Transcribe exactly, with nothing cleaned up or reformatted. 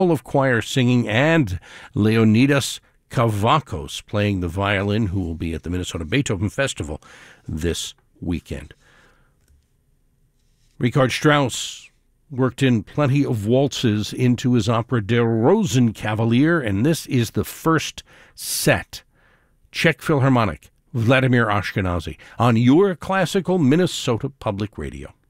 of choir singing, and Leonidas Kavakos playing the violin, who will be at the Minnesota Beethoven Festival this weekend. Richard Strauss worked in plenty of waltzes into his opera Der Rosenkavalier, and this is the first set. Czech Philharmonic, Vladimir Ashkenazy, on your classical Minnesota Public Radio.